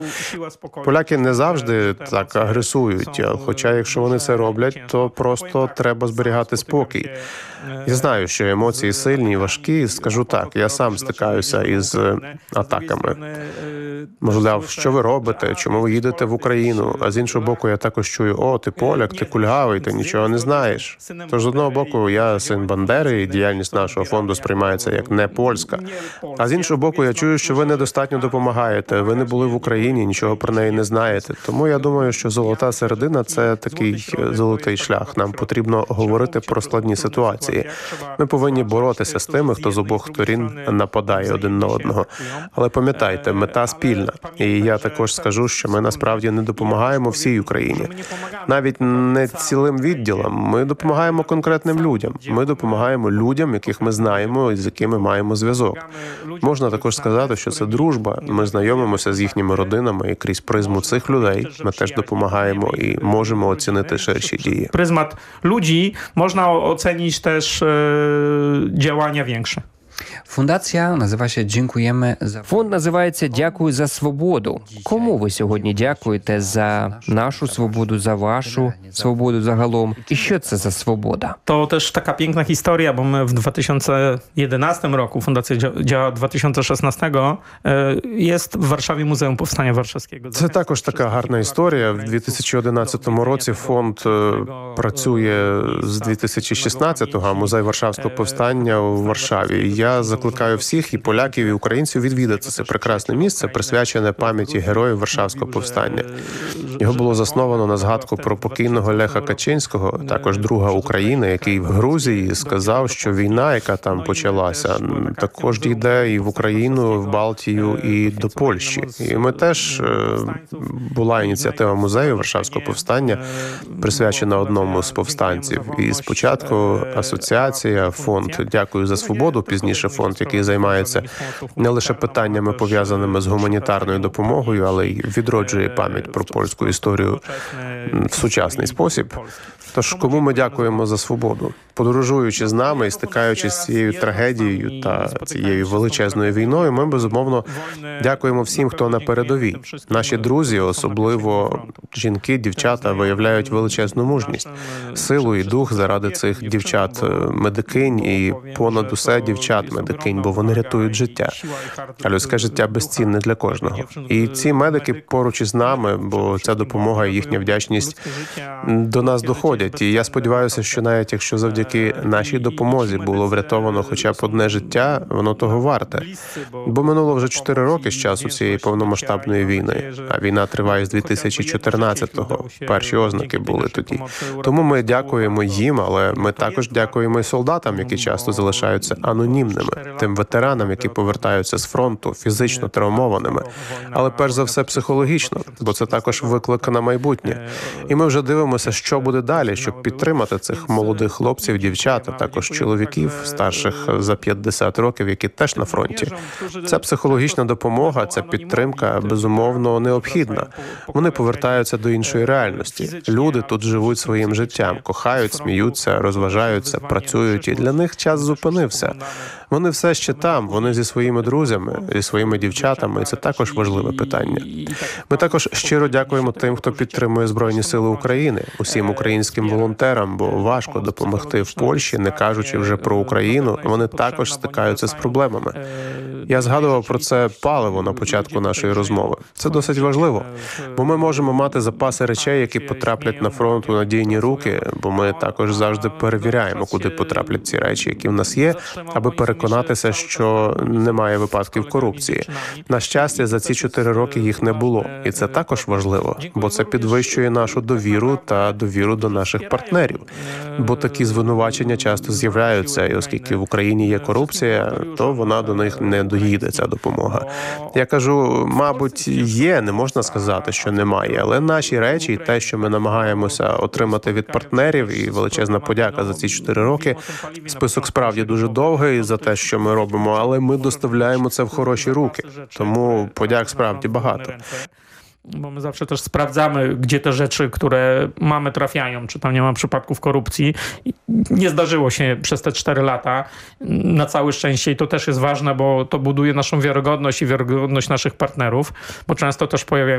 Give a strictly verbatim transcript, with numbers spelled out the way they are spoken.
Поляки не завжди так агресують, хоча якщо вони це роблять, то просто треба зберігати спокій. Я знаю, що емоції сильні і важкі, скажу так, я сам стикаюся із атаками. Мовляв, що ви робите, чому ви їдете в Україну? А з іншого боку, я також чую, о, ти поляк, ти кульгавий, ти нічого не знаєш. Тож, з одного боку, я син Бандери, і діяльність нашого фонду сприймається як не польська. А з іншого боку, я чую, що ви недостатньо допомагаєте, ви не були в Україні, нічого про неї не знаєте. Тому я думаю, що золота середина – це такий золотий шлях. Нам потрібно говорити про складні ситуації. Ми повинні боротися з тими, хто з обох сторін нападає один на одного. Але пам'ятайте, мета спільна. І я також скажу, що ми насправді не допомагаємо всій Україні. Навіть не цілим відділам. Ми допомагаємо конкретним людям. Ми допомагаємо людям, яких ми знаємо і з якими маємо зв'язок. Можна також сказати, що це дружба. Ми знайомимося з їхніми родинами і крізь призму цих людей ми теж допомагаємо і можемо оцінити ширші дії. Pryzmat ludzi można ocenić też e, działania większe. Fundacja nazywa się Dziękujemy za... Фонд називається «Дякую за свободу». Кому ви сьогодні дякуєте за нашу свободу, за вашу свободу загалом? І що це за свобода? To też taka piękna historia, bo my w dwa tysiące jedenastym roku, fundacja dzia- działa od dwa tysiące szesnastego, e, jest w Warszawie Muzeum Powstania Warszawskiego. Це також така гарна історія. В дві тисячі одинадцятому році фонд е, працює з дві тисячі шістнадцятого, а музей Варшавського повстання у Варшаві. Я закликаю всіх, і поляків, і українців, відвідати це прекрасне місце, присвячене пам'яті героїв Варшавського повстання. Його було засновано на згадку про покійного Леха Качинського, також друга України, який в Грузії сказав, що війна, яка там почалася, також дійде і в Україну, в Балтію, і до Польщі. І ми теж, була ініціатива музею Варшавського повстання, присвячена одному з повстанців. І спочатку асоціація, фонд «Дякую за свободу», пізніше фонд, який займається не лише питаннями, пов'язаними з гуманітарною допомогою, але й відроджує пам'ять про польську історію в сучасний спосіб. Тож, кому ми дякуємо за свободу? Подорожуючи з нами і стикаючись з цією трагедією та цією величезною війною, ми, безумовно, дякуємо всім, хто на передовій. Наші друзі, особливо жінки, дівчата, виявляють величезну мужність, силу і дух заради цих дівчат-медикинь і понад усе дівчат-медикинь, бо вони рятують життя. А людське життя безцінне для кожного. І ці медики поруч із нами, бо ця допомога і їхня вдячність до нас доходять. І я сподіваюся, що навіть якщо завдяки нашій допомозі було врятовано хоча б одне життя, воно того варте. Бо минуло вже чотири роки з часу цієї повномасштабної війни, а війна триває з дві тисячі чотирнадцятого. Перші ознаки були тоді. Тому ми дякуємо їм, але ми також дякуємо і солдатам, які часто залишаються анонімними, тим ветеранам, які повертаються з фронту, фізично травмованими, але перш за все психологічно, бо це також виклик на майбутнє. І ми вже дивимося, що буде далі, щоб підтримати цих молодих хлопців, дівчат, а також чоловіків, старших за п'ятдесят років, які теж на фронті. Ця психологічна допомога, ця підтримка, безумовно, необхідна. Вони повертаються до іншої реальності. Люди тут живуть своїм життям, кохають, сміються, розважаються, працюють, і для них час зупинився. Вони все ще там, вони зі своїми друзями, зі своїми дівчатами, і це також важливе питання. Ми також щиро дякуємо тим, хто підтримує Збройні Сили України, усім українським волонтерам, бо важко допомогти в Польщі, не кажучи вже про Україну, вони також стикаються з проблемами. Я згадував про це паливо на початку нашої розмови. Це досить важливо, бо ми можемо мати запаси речей, які потраплять на фронт у надійні руки, бо ми також завжди перевіряємо, куди потраплять ці речі, які в нас є, аби переконатися, що немає випадків корупції. На щастя, за ці чотири роки їх не було, і це також важливо, бо це підвищує нашу довіру та довіру до наших партнерів. Бо такі звинувачення часто з'являються, і оскільки в Україні є корупція, то вона до них не доїде, ця допомога. Я кажу, мабуть, є, не можна сказати, що немає, але наші речі, те, що ми намагаємося отримати від партнерів, і величезна подяка за ці чотири роки, список справді дуже довгий за те, що ми робимо, але ми доставляємо це в хороші руки, тому подяк справді багато. Bo my zawsze też sprawdzamy, gdzie te rzeczy, które mamy, trafiają, czy tam nie ma przypadków korupcji. Nie zdarzyło się przez te cztery lata, na całe szczęście, i to też jest ważne, bo to buduje naszą wiarygodność i wiarygodność naszych partnerów, bo często też pojawiają